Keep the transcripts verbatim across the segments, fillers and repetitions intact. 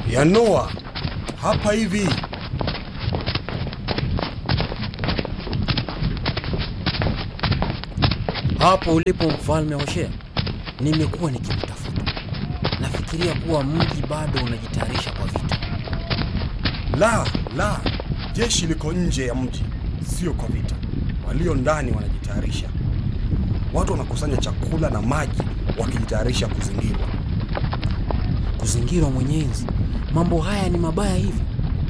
Ya Noa, hapa hivi. Hapo ulipo Mfalme Hoshea, nimekuwa nikimtafuta. Nafikiria kuwa mji bado unajitayarisha kwa vita. La, la. Jeshi liko nje ya mji, sio kwa vita. Walio ndani wanajitayarisha. Watu wanakusanya chakula na maji wakijitayarisha kuzingirwa. Kuzingirwa Mwenyezi? Mambo haya ni mabaya hivi?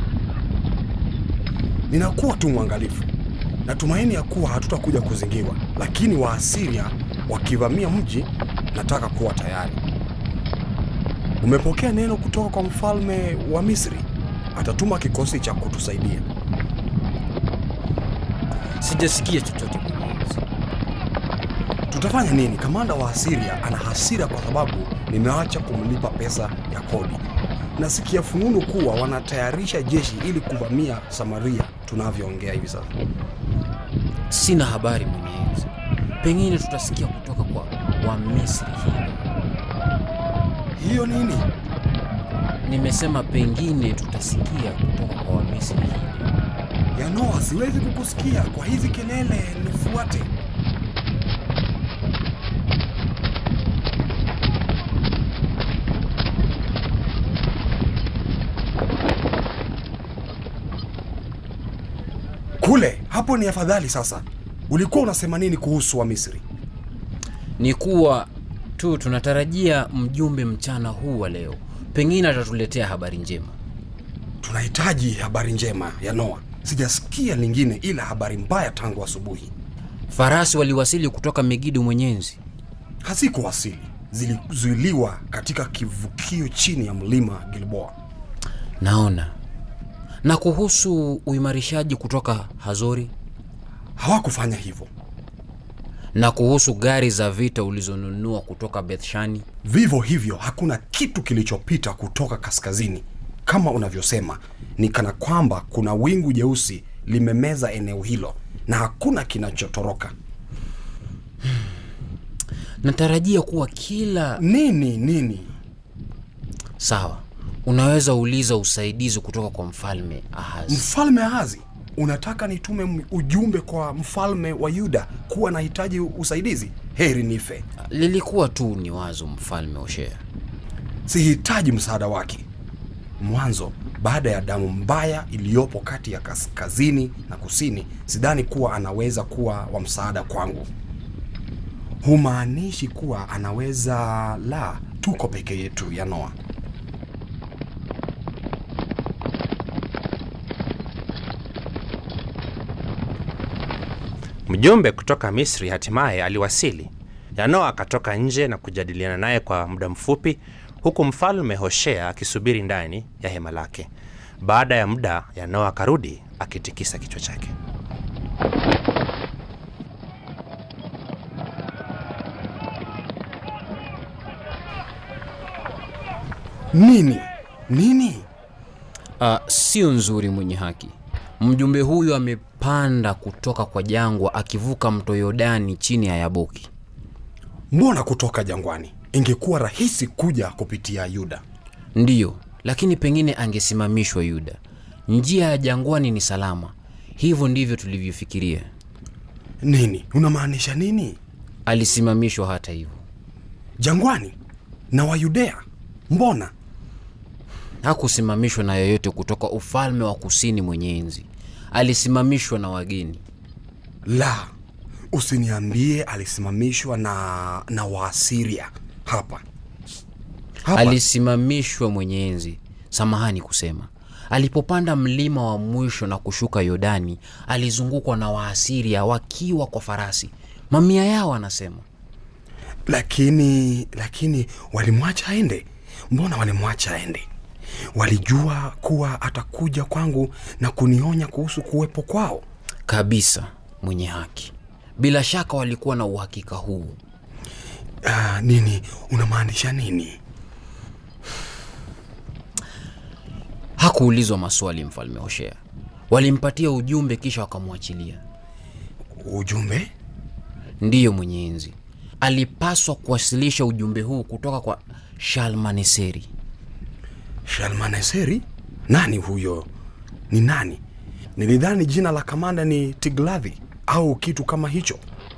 Ninakuwa tu mwangalifu. Natumaini ya kuwa hatutakuja kuzingirwa, lakini Waasiria wakivamia mji, nataka kuwa tayari. Umepokea neno kutoka kwa mfalme wa Misri? Atatuma kikosi cha kutusaidia. Sijasikia chochote Mwenyezi. Tutafanya nini? Kamanda wa Asiria ana hasira kwa sababu nimeacha kumlipa pesa ya kodi. Nasikia fununu kuwa wanatayarisha jeshi ili kuvamia Samaria tunavyoongea hivi sasa. Sina habari Mwenyezi. Pengine tutasikia kutoka kwa wa Misri hili. Hiyo nini? Nimesema pengine tutasikia kutoka kwa wa Misri hili. Ya Noa, siwezi kukusikia kwa hizi kelele, nifuate. Kule, hapo ni afadhali sasa. Ulikuwa unasema nini kuhusu wa Misri? Ni kuwa tu tunatarajia mjumbe mchana huu wa leo. Pengine atatuletea habari njema. Tunahitaji habari njema ya Noa. Sijasikia lingine ila habari mbaya tangu asubuhi. Farasi waliwasili kutoka Megido Mwenyezi. Hazikuwasili. Zilizuiliwa katika kivukio chini ya mlima Gilboa. Naona. Na kuhusu uimarishaji kutoka Hazori? Hawakufanya hivyo. Na kuhusu gari za vita ulizonunua kutoka Bethshani? Vivyo hivyo, hakuna kitu kilichopita kutoka kaskazini. Kama unavyosema, ni kana kwamba kuna wingu jeusi limemeza eneo hilo na hakuna kinachotoroka. Natarajia kuwa kila... Nini, nini? Sawa. Unaweza uliza usaidizi kutoka kwa mfalme Ahazi. Mfalme Ahazi? Unataka nitume ujumbe kwa mfalme wa Yuda kuwa nahitaji usaidizi? Heri nife. Lilikuwa tu ni wazo Mfalme Hoshea. Sihitaji msaada wake. Mwanzo, baada ya damu mbaya iliyopo kati ya kaskazini na kusini, sidhani kuwa anaweza kuwa wa msaada kwangu. Humaanishi kuwa anaweza, la, tuko peke yetu ya Noa. Mjumbe kutoka Misri hatimaye aliwasili. Yanoa akatoka nje na kujadiliana naye kwa muda mfupi, huku Mfalme Hoshea akisubiri ndani ya hema lake. Baada ya muda, Yanoa akarudi akitikisa kichwa chake. Nini? Nini? Uh, sio nzuri mwenye haki. Mjumbe huyu amepanda kutoka kwa jangwa akivuka mto Yordani chini ya Yaboki. Mbona kutoka jangwani? Ingekuwa rahisi kuja kupitia Yuda. Ndiyo, lakini pengine angesimamishwa Yuda. Njia ya jangwani ni salama. Hivyo ndivyo tulivyofikiria. Nini? Unamaanisha nini? Alisimamishwa hata hivyo. Jangwani? Na wa Yudea? Mbona? Hakusimamishwa na yoyote kutoka ufalme wa kusini mwenye enzi. Alisimamishwa na wageni. La, usiniambie alisimamishwa na na Waasiria hapa. Hapa. Alisimamishwa mwenye enzi. Samahani kusema. Alipopanda mlima wa mwisho na kushuka Yordani, alizungukwa na Waasiria wakiwa kwa farasi. Mamia yao anasema. Lakini lakini walimwacha aende. Mbona walimwacha aende? Walijua kuwa atakuja kwangu na kunionya kuhusu kuwepo kwao. Kabisa, mwenye haki. Bila shaka walikuwa na uhakika huu. Ah, nini? Unamaanisha nini? Hakuulizwa maswali Mfalme Hoshea. Walimpatia ujumbe kisha wakamwachilia. Ujumbe? Ndiyo mwenye enzi. Alipaswa kuwasilisha ujumbe huu kutoka kwa Shalmaneseri. Shalmaneseri? Nani huyo? Ni nani? Nilidhani jina la kamanda ni Tiglathi au kitu kama hicho.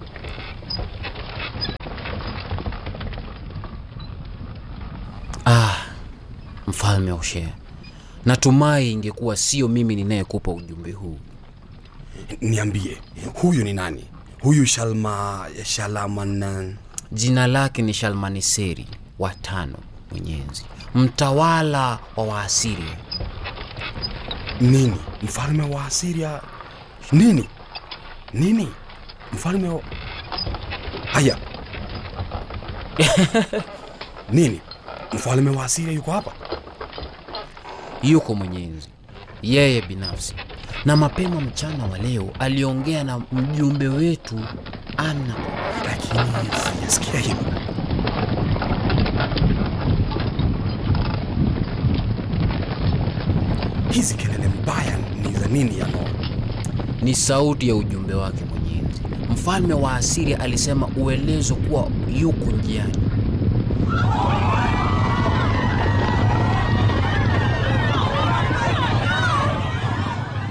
Ah, Mfalme Hoshea. Natumai ingekuwa sio mimi ninayekupa ujumbe huu. Niambie, huyu ni nani? Huyu Shalma Shalaman. Jina lake ni Shalmaneseri wa tano mwenyenzi, mtawala wa Waasiria. Nini? Mfalme wa Asiria? Nini? Nini? Mfalme wa... Haya. Nini? Mfalme wa Asiria yuko hapa? Yuko mwenyenzi, yeye binafsi. Na mapema mchana wa leo aliongea na mjumbe wetu Ana. Lakini sijasikia hilo. Hizi kelele mbaya ni za nini ya Noa? Ni sauti ya ujumbe wake mwenyenzi. Mfalme wa Asiria alisema uelezo kuwa yuko njiani.